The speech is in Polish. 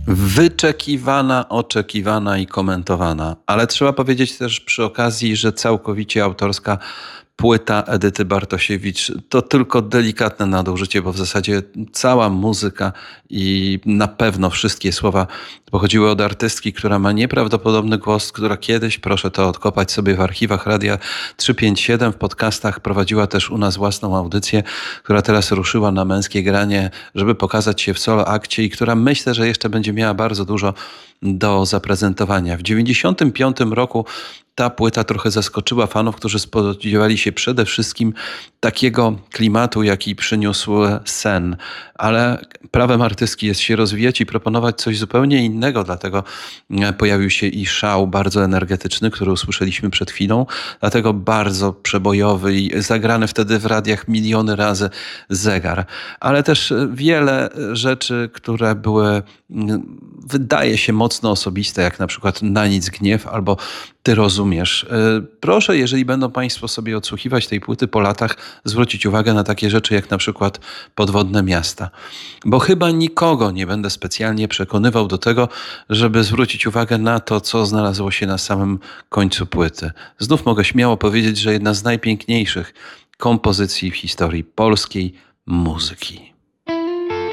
Wyczekiwana, oczekiwana i komentowana. Ale trzeba powiedzieć też przy okazji, że całkowicie autorska płyta Edyty Bartosiewicz to tylko delikatne nadużycie, bo w zasadzie cała muzyka i na pewno wszystkie słowa pochodziły od artystki, która ma nieprawdopodobny głos, która kiedyś, proszę to odkopać sobie w archiwach Radia 357, w podcastach prowadziła też u nas własną audycję, która teraz ruszyła na Męskie Granie, żeby pokazać się w solo akcie i która myślę, że jeszcze będzie miała bardzo dużo do zaprezentowania. W 1995 roku ta płyta trochę zaskoczyła fanów, którzy spodziewali się przede wszystkim takiego klimatu, jaki przyniósł Sen. Ale prawem artystki jest się rozwijać i proponować coś zupełnie innego, dlatego pojawił się i szał bardzo energetyczny, który usłyszeliśmy przed chwilą, dlatego bardzo przebojowy i zagrany wtedy w radiach miliony razy zegar. Ale też wiele rzeczy, które były, wydaje się, mocno osobiste, jak na przykład Na nic gniew albo Ty rozumiesz. Proszę, jeżeli będą Państwo sobie odsłuchiwać tej płyty po latach, zwrócić uwagę na takie rzeczy jak na przykład Podwodne miasta. Bo chyba nikogo nie będę specjalnie przekonywał do tego, żeby zwrócić uwagę na to, co znalazło się na samym końcu płyty. Znów mogę śmiało powiedzieć, że jedna z najpiękniejszych kompozycji w historii polskiej muzyki.